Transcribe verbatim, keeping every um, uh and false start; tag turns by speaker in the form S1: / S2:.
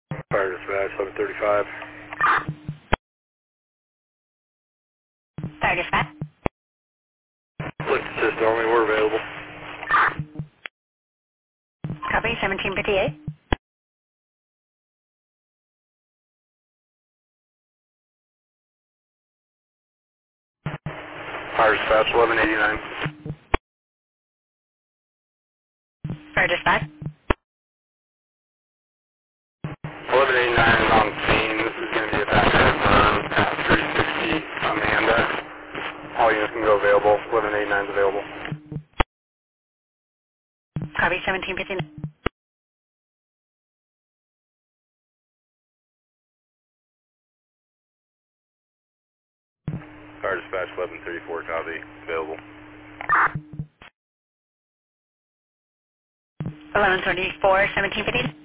S1: Fire dispatch, eleven thirty-five.
S2: Fire dispatch.
S1: Lift assist only, we're available.
S2: Copy, seventeen fifty-eight.
S1: Fire dispatch, eleven eighty-nine.
S2: Fire dispatch.
S1: eleven eighty-nine is on scene. This is going to be a background burn at three sixty Amanda. All units can go available. eleven eighty-nine is available.
S2: Copy, seventeen fifty-nine.
S1: Fire dispatch, eleven thirty-four, copy. Available.
S2: eleven thirty-four, seventeen fifty-nine.